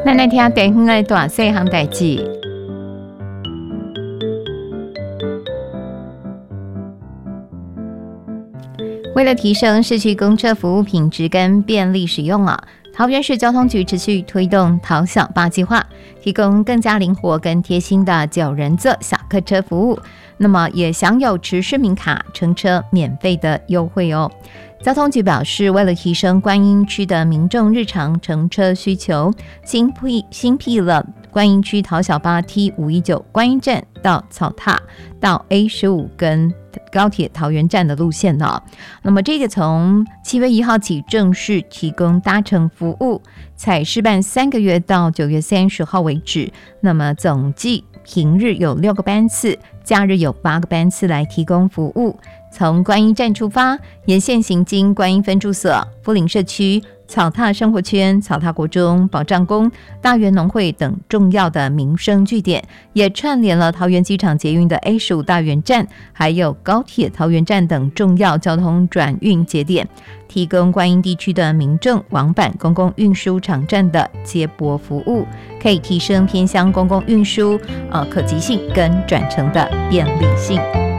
咱来听地方的大细项代志。为了提升市区公车服务品质跟便利使用桃园市交通局持续推动桃小八计划，提供更加灵活跟贴心的9人座小客车服务，那么也享有持市民卡乘车免费的优惠哦。交通局表示，为了提升观音区的民众日常乘车需求，新辟了观音区桃小巴 T519 观音站到草塔到 A15 跟高铁桃园站的路线那么这个从7月1号起正式提供搭乘服务，采试办3个月到9月30号为止。那么总计平日有6个班次，假日有8个班次来提供服务。从观音站出发，沿线行经观音分驻所、福林社区、草踏生活圈、草踏国中、保障宫、大园农会等重要的民生据点，也串联了桃园机场捷运的 A15 大园站，还有高铁桃园站等重要交通转运节点，提供观音地区的民众往返公共运输场站的接驳服务，可以提升偏乡公共运输可及性跟转乘的便利性。